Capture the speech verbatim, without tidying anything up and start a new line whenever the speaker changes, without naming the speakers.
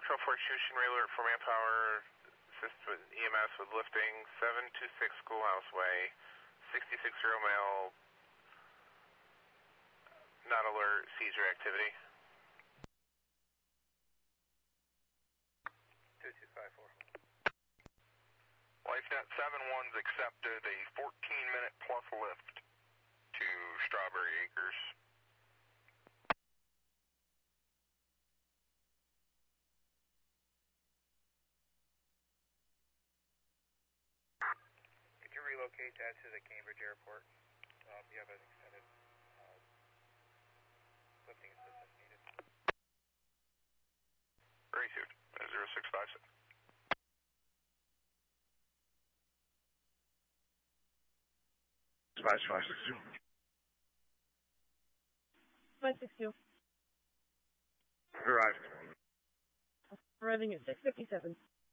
Foxtrot four, Shushin alert for manpower, assist with E M S with lifting, seven two six Schoolhouse Way, sixty-six zero mail, not alert, seizure activity.
two two five four.
LifeNet seven one's accepted a fourteen minute plus lift to Strawberry Acres.
Could you relocate that to the Cambridge Airport? Um, you have an extended uh, lifting assistance needed.
Received. zero six five six.
Five five six two.
Five six two.
Arrived.
Arriving at six fifty seven.